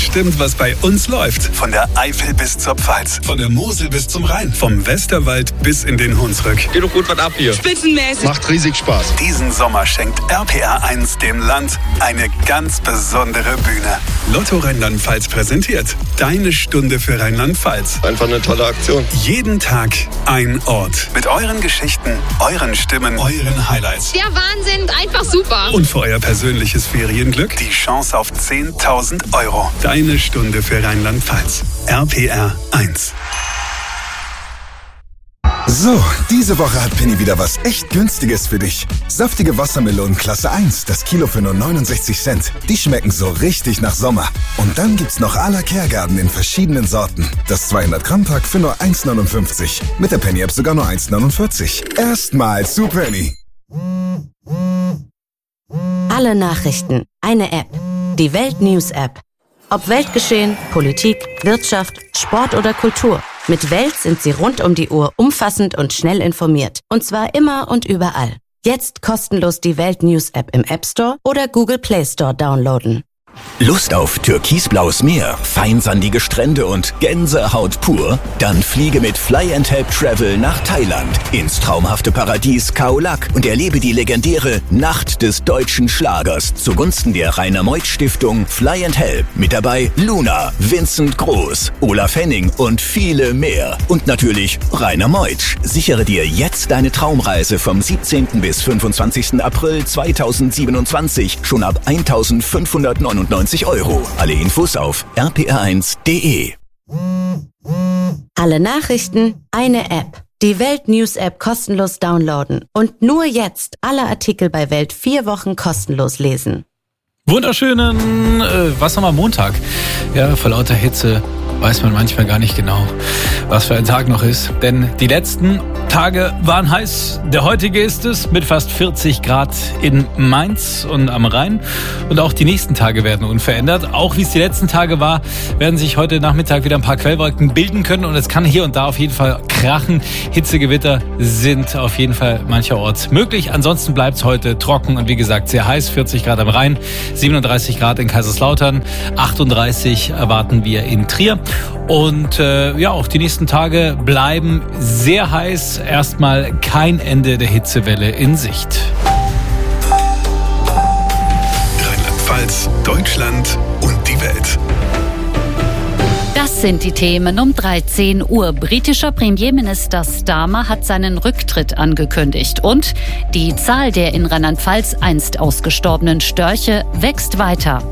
bestimmt, was bei uns läuft. Von der Eifel bis zur Pfalz, von der Mosel bis zum Rhein, vom Westerwald bis in den Hunsrück. Geht doch gut was ab hier. Spitzenmäßig. Macht riesig Spaß. Diesen Sommer schenkt RPR1 dem Land eine ganz besondere Bühne. Lotto Rheinland-Pfalz präsentiert Deine Stunde für Rheinland-Pfalz. Einfach eine tolle Aktion. Jeden Tag ein Ort. Mit euren Geschichten, euren Stimmen, euren Highlights. Der Wahnsinn, einfach super. Und für euer persönliches Ferienglück die Chance auf 10.000 Euro. Deine Stunde für Rheinland-Pfalz. RPR1. So, diese Woche hat Penny wieder was echt Günstiges für dich. Saftige Wassermelonen Klasse 1, das Kilo für nur 69 Cent. Die schmecken so richtig nach Sommer. Und dann gibt's noch à la Kergarten in verschiedenen Sorten. Das 200 Gramm Pack für nur 1,59. Mit der Penny App sogar nur 1,49. Erstmals zu Penny. Alle Nachrichten, eine App. Die Welt News App. Ob Weltgeschehen, Politik, Wirtschaft, Sport oder Kultur. Mit Welt sind Sie rund um die Uhr umfassend und schnell informiert. Und zwar immer und überall. Jetzt kostenlos die Welt News App im App Store oder Google Play Store downloaden. Lust auf türkisblaues Meer, feinsandige Strände und Gänsehaut pur? Dann fliege mit Fly & Help Travel nach Thailand ins traumhafte Paradies Khao Lak und erlebe die legendäre Nacht des deutschen Schlagers zugunsten der Rainer Meuth Stiftung Fly & Help. Mit dabei Luna, Vincent Groß, Olaf Henning und viele mehr. Und natürlich Rainer Meuth. Sichere dir jetzt deine Traumreise vom 17. bis 25. April 2027 schon ab 1.599 €. Alle Infos auf rpr1.de. Alle Nachrichten, eine App. Die Welt News App kostenlos downloaden. Und nur jetzt alle Artikel bei Welt 4 Wochen kostenlos lesen. Wunderschönen, was haben wir, Montag? Ja, vor lauter Hitze weiß man manchmal gar nicht genau, was für ein Tag noch ist. Denn die letzten Tage waren heiß. Der heutige ist es mit fast 40 Grad in Mainz und am Rhein. Und auch die nächsten Tage werden unverändert. Auch wie es die letzten Tage war, werden sich heute Nachmittag wieder ein paar Quellwolken bilden können. Und es kann hier und da auf jeden Fall krachen. Hitzegewitter sind auf jeden Fall mancherorts möglich. Ansonsten bleibt es heute trocken und wie gesagt sehr heiß. 40 Grad am Rhein, 37 Grad in Kaiserslautern, 38 erwarten wir in Trier. Und auch die nächsten Tage bleiben sehr heiß. Erstmal kein Ende der Hitzewelle in Sicht. Rheinland-Pfalz, Deutschland und die Welt. Das sind die Themen um 13 Uhr. Britischer Premierminister Starmer hat seinen Rücktritt angekündigt. Und die Zahl der in Rheinland-Pfalz einst ausgestorbenen Störche wächst weiter.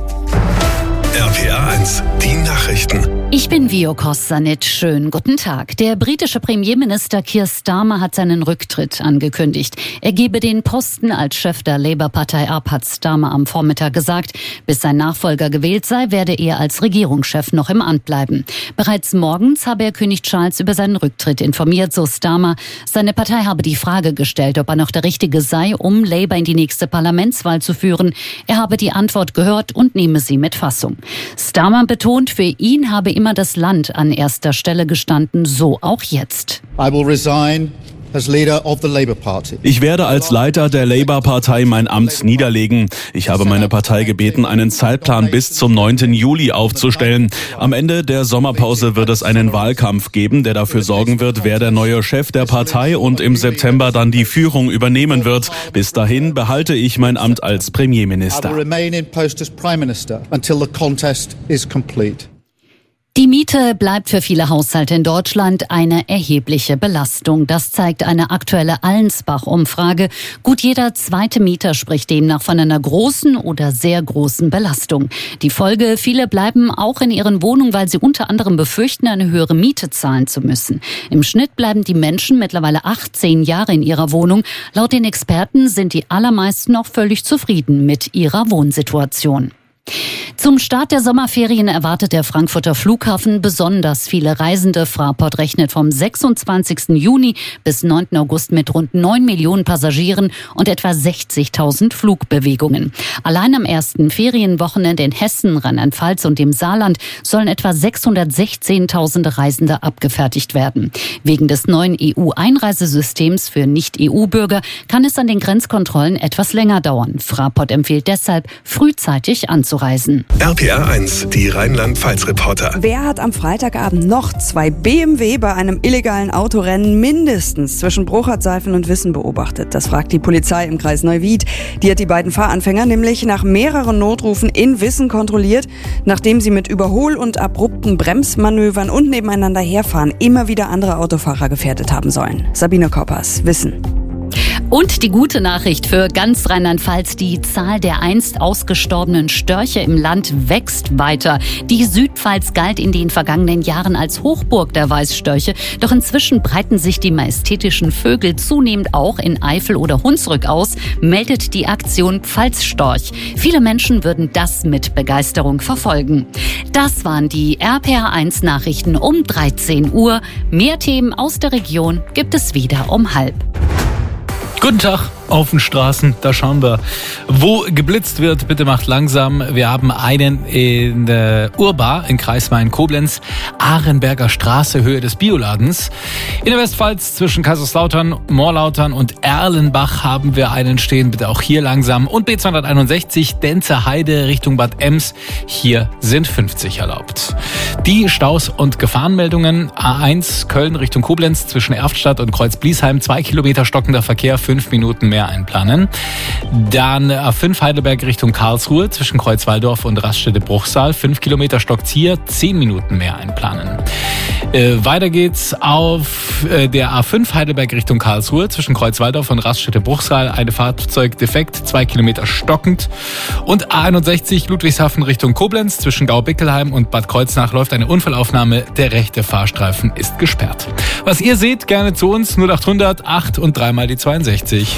RPR1, die Nachrichten. Ich bin Vio Kossanit. Schönen guten Tag. Der britische Premierminister Keir Starmer hat seinen Rücktritt angekündigt. Er gebe den Posten als Chef der Labour-Partei ab, hat Starmer am Vormittag gesagt. Bis sein Nachfolger gewählt sei, werde er als Regierungschef noch im Amt bleiben. Bereits morgens habe er König Charles über seinen Rücktritt informiert, so Starmer. Seine Partei habe die Frage gestellt, ob er noch der Richtige sei, um Labour in die nächste Parlamentswahl zu führen. Er habe die Antwort gehört und nehme sie mit Fassung. Starmer betont, für ihn habe immer das Land an erster Stelle gestanden, so auch jetzt. I will resign as leader of the Labour Party. Ich werde als Leiter der Labour-Partei mein Amt niederlegen. Ich habe meine Partei gebeten, einen Zeitplan bis zum 9. Juli aufzustellen. Am Ende der Sommerpause wird es einen Wahlkampf geben, der dafür sorgen wird, wer der neue Chef der Partei und im September dann die Führung übernehmen wird. Bis dahin behalte ich mein Amt als Premierminister. I will remain in post as Prime Minister until the contest is complete. Die Miete bleibt für viele Haushalte in Deutschland eine erhebliche Belastung. Das zeigt eine aktuelle Allensbach-Umfrage. Gut jeder zweite Mieter spricht demnach von einer großen oder sehr großen Belastung. Die Folge: Viele bleiben auch in ihren Wohnungen, weil sie unter anderem befürchten, eine höhere Miete zahlen zu müssen. Im Schnitt bleiben die Menschen mittlerweile 18 Jahre in ihrer Wohnung. Laut den Experten sind die allermeisten noch völlig zufrieden mit ihrer Wohnsituation. Zum Start der Sommerferien erwartet der Frankfurter Flughafen besonders viele Reisende. Fraport rechnet vom 26. Juni bis 9. August mit rund 9 Millionen Passagieren und etwa 60.000 Flugbewegungen. Allein am ersten Ferienwochenende in Hessen, Rheinland-Pfalz und dem Saarland sollen etwa 616.000 Reisende abgefertigt werden. Wegen des neuen EU-Einreisesystems für Nicht-EU-Bürger kann es an den Grenzkontrollen etwas länger dauern. Fraport empfiehlt deshalb, frühzeitig anzureisen. RPR 1, die Rheinland-Pfalz-Reporter. Wer hat am Freitagabend noch 2 BMW bei einem illegalen Autorennen mindestens zwischen Bruchartseifen und Wissen beobachtet? Das fragt die Polizei im Kreis Neuwied. Die hat die beiden Fahranfänger nämlich nach mehreren Notrufen in Wissen kontrolliert, nachdem sie mit Überhol- und abrupten Bremsmanövern und nebeneinander herfahren immer wieder andere Autofahrer gefährdet haben sollen. Sabine Koppers, Wissen. Und die gute Nachricht für ganz Rheinland-Pfalz: Die Zahl der einst ausgestorbenen Störche im Land wächst weiter. Die Südpfalz galt in den vergangenen Jahren als Hochburg der Weißstörche. Doch inzwischen breiten sich die majestätischen Vögel zunehmend auch in Eifel oder Hunsrück aus, meldet die Aktion Pfalzstorch. Viele Menschen würden das mit Begeisterung verfolgen. Das waren die RPR 1 Nachrichten um 13 Uhr. Mehr Themen aus der Region gibt es wieder um 12:30. Guten Tag auf den Straßen, da schauen wir, wo geblitzt wird. Bitte macht langsam. Wir haben einen in der Urbar in Kreis Main-Koblenz, Arenberger Straße, Höhe des Bioladens. In der Westpfalz zwischen Kaiserslautern, Morlautern und Erlenbach haben wir einen stehen. Bitte auch hier langsam. Und B261 Denzer Heide Richtung Bad Ems. Hier sind 50 erlaubt. Die Staus und Gefahrenmeldungen: A1 Köln Richtung Koblenz zwischen Erftstadt und Kreuz-Bliesheim 2 Kilometer stockender Verkehr, 5 Minuten mehr einplanen. Dann A5 Heidelberg Richtung Karlsruhe zwischen Kreuzwaldorf und Raststätte-Bruchsal, 5 Kilometer stockt hier, 10 Minuten mehr einplanen. Weiter geht's auf der A5 Heidelberg Richtung Karlsruhe zwischen Kreuzwaldorf und Raststätte-Bruchsal, eine Fahrzeug defekt, 2 Kilometer stockend. Und A61 Ludwigshafen Richtung Koblenz zwischen Gau-Bickelheim und Bad Kreuznach läuft eine Unfallaufnahme, der rechte Fahrstreifen ist gesperrt. Was ihr seht, gerne zu uns, 0800 8 und 3 mal die 62.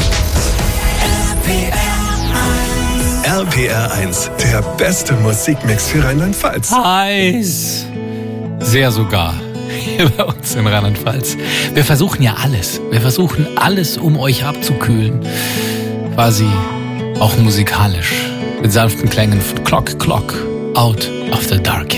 RPR 1, der beste Musikmix für Rheinland-Pfalz. Heiß. Sehr sogar. Hier bei uns in Rheinland-Pfalz. Wir versuchen ja alles. Wir versuchen alles, um euch abzukühlen. Quasi auch musikalisch. Mit sanften Klängen von Clock, Out of the Dark.